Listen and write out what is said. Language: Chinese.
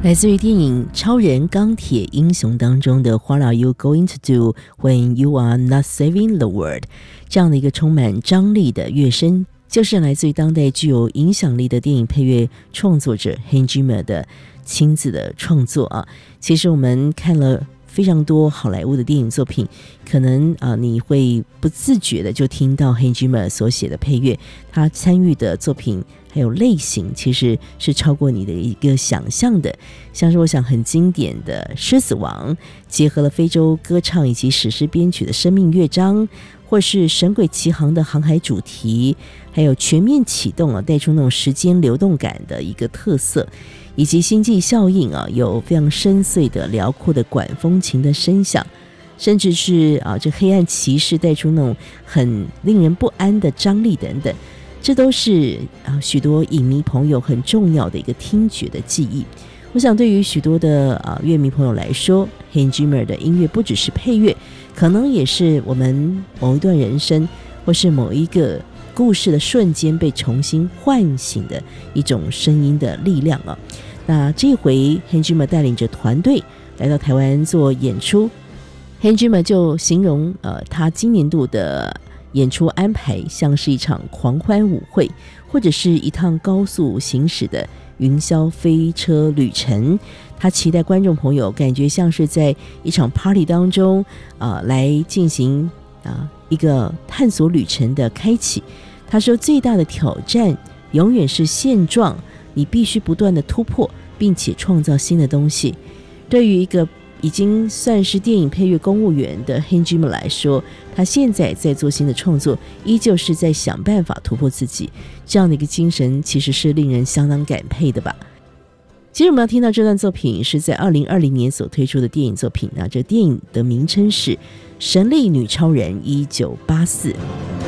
来自于电影《超人钢铁英雄》当中的 What are you going to do when you are not saving the world 这样的一个充满张力的乐声，就是来自于当代具有影响力的电影配乐创作者 Hans Zimmer 的亲自的创作啊。其实我们看了非常多好莱坞的电影作品，可能你会不自觉的就听到 Hans Zimmer 所写的配乐，他参与的作品还有类型其实是超过你的一个想象的。像是我想很经典的《狮子王》，结合了非洲歌唱以及史诗编曲的生命乐章，或是《神鬼奇航》的航海主题，还有全面启动带出那种时间流动感的一个特色，以及星际效应有非常深邃的辽阔的管风琴的声响，甚至是这黑暗骑士带出那种很令人不安的张力等等，这都是许多影迷朋友很重要的一个听觉的记忆。我想对于许多的乐迷朋友来说， Hans Zimmer 的音乐不只是配乐，可能也是我们某一段人生或是某一个故事的瞬间被重新唤醒的一种声音的力量啊。那这回 Hans Zimmer 带领着团队来到台湾做演出， Hans Zimmer 就形容他今年度的演出安排像是一场狂欢舞会，或者是一趟高速行驶的云霄飞车旅程。他期待观众朋友感觉像是在一场 party 当中来进行一个探索旅程的开启。他说最大的挑战永远是现状，你必须不断的突破并且创造新的东西。对于一个已经算是电影配乐公务员的 Hans Zimmer 来说，他现在在做新的创作，依旧是在想办法突破自己，这样的一个精神其实是令人相当感佩的吧。其实我们要听到这段作品是在2020年所推出的电影作品，那这电影的名称是《神力女超人1984》。